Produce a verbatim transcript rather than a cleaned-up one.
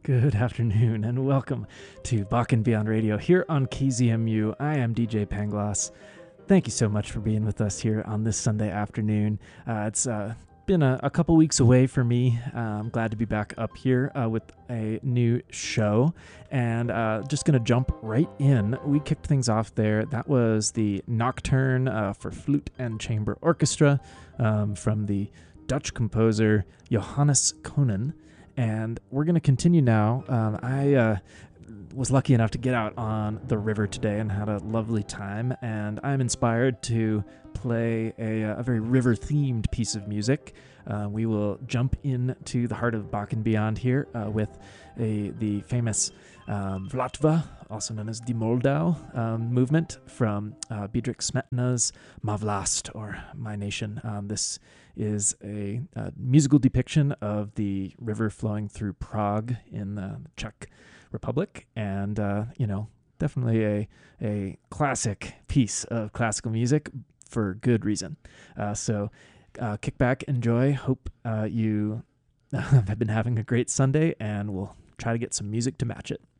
Good afternoon and welcome to Bach and Beyond Radio here on K Z M U. I am D J Pangloss. Thank you so much for being with us here on this Sunday afternoon. Uh, it's uh, been a, a couple weeks away for me. Uh, I'm glad to be back up here uh, with a new show, and uh, just going to jump right in. We kicked things off there. That was the Nocturne uh, for Flute and Chamber Orchestra um, from the Dutch composer Johannes Koenen. And we're going to continue now. Um, I uh, was lucky enough to get out on the river today and had a lovely time. And I'm inspired to play a, a very river-themed piece of music. Uh, we will jump into the heart of Bach and Beyond here uh, with a, the famous um, Vlatva, also known as Die Moldau um, movement from uh, Bedřich Smetana's Má vlast, or My Nation. Um, this is a, a musical depiction of the river flowing through Prague in the Czech Republic, and uh, you know, definitely a a classic piece of classical music for good reason. Uh, so, uh, kick back, enjoy. Hope uh, you have been having a great Sunday, and we'll try to get some music to match it.